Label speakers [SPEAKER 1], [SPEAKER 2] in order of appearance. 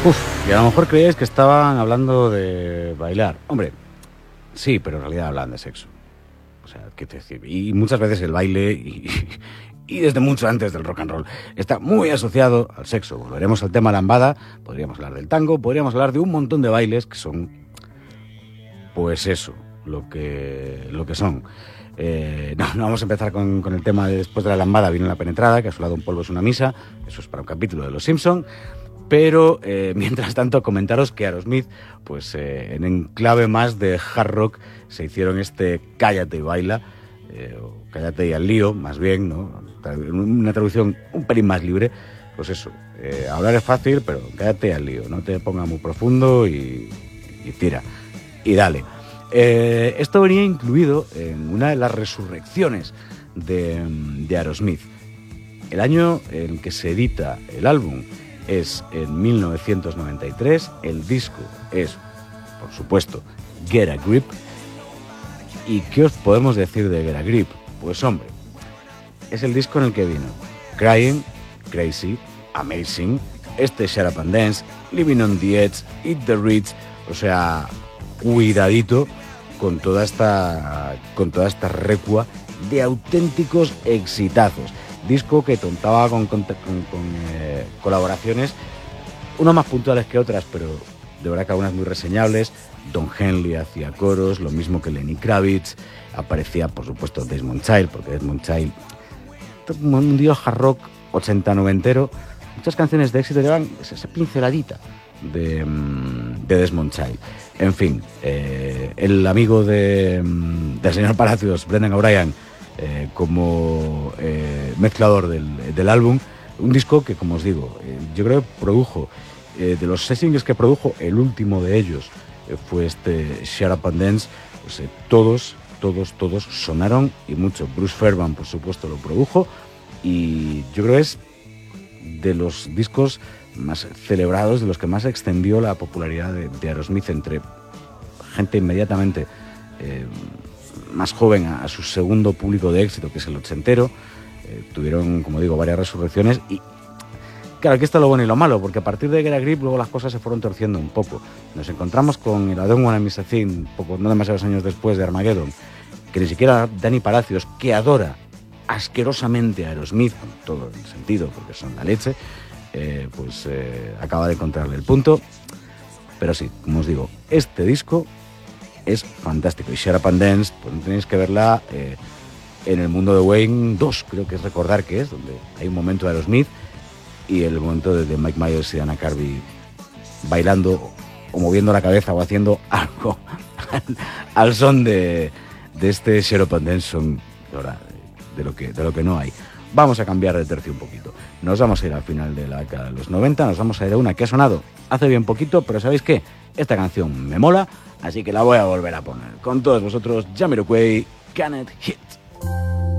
[SPEAKER 1] Uf, y a lo mejor creíais que estaban hablando de bailar. Hombre, sí, pero en realidad hablan de sexo. O sea, ¿qué te decir? Y muchas veces el baile, y desde mucho antes del rock and roll, está muy asociado al sexo. Volveremos al tema lambada, podríamos hablar del tango, podríamos hablar de un montón de bailes que son, pues eso, lo que son. No vamos a empezar con el tema de después de la lambada viene la penetrada, que a su lado un polvo es una misa, eso es para un capítulo de Los Simpson. Pero, mientras tanto, comentaros que Aerosmith, pues en enclave más de hard rock, se hicieron este Cállate y baila, o Cállate y al lío, más bien, ¿no? Una traducción un pelín más libre, pues eso, hablar es fácil, pero cállate y al lío, no te pongas muy profundo y tira, y dale. Esto venía incluido en una de las resurrecciones de Aerosmith. El año en que se edita el álbum es en 1993, el disco es, por supuesto, Get a Grip. ¿Y qué os podemos decir de Get a Grip? Pues hombre, es el disco en el que vino Crying, Crazy, Amazing, Shut Up and Dance, Living on the Edge, Eat the Rich, o sea, cuidadito con toda esta recua de auténticos exitazos. Disco que contaba con colaboraciones, unas más puntuales que otras, pero de verdad que algunas muy reseñables. Don Henley hacía coros, lo mismo que Lenny Kravitz, aparecía por supuesto Desmond Child, porque Desmond Child, un dios hard rock 80-90, muchas canciones de éxito llevan esa pinceladita de Desmond Child. En fin, el amigo del señor Palacios, Brendan O'Brien, como mezclador del álbum, un disco que, como os digo, yo creo que produjo, de los 6 singles que produjo, el último de ellos fue Shut Up and Dance. Pues, todos sonaron y mucho. Bruce Fairbairn, por supuesto, lo produjo, y yo creo que es de los discos más celebrados, de los que más extendió la popularidad de Aerosmith entre gente inmediatamente más joven a su segundo público de éxito, que es el ochentero. Tuvieron, como digo, varias resurrecciones, y claro, aquí está lo bueno y lo malo, porque a partir de Get a Grip luego las cosas se fueron torciendo un poco. Nos encontramos con el I Don't Wanna Miss a Thing, no demasiados años después de Armageddon, que ni siquiera Dani Palacios, que adora asquerosamente a Aerosmith, con todo el sentido, porque son la leche, acaba de encontrarle el punto. Pero sí, como os digo, este disco es fantástico, y Shut Up and Dance, pues no tenéis que verla en El Mundo de Wayne 2, creo que es recordar que es, donde hay un momento de Aerosmith y el momento de Mike Myers y Dana Carvey bailando o moviendo la cabeza o haciendo algo al son de este Shut Up and Dance, son de lo que no hay. Vamos a cambiar de tercio un poquito. Nos vamos a ir al final de la década de los 90, nos vamos a ir a una que ha sonado hace bien poquito, pero ¿sabéis qué? Esta canción me mola, así que la voy a volver a poner. Con todos vosotros, Jamiroquai, Can It Hit.